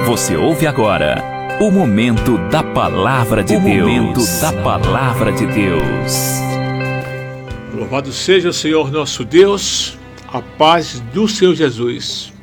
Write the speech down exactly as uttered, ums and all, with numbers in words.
Você ouve agora o Momento da Palavra de o Deus. Momento da Palavra de Deus. Louvado seja o Senhor nosso Deus, a paz do Senhor Jesus.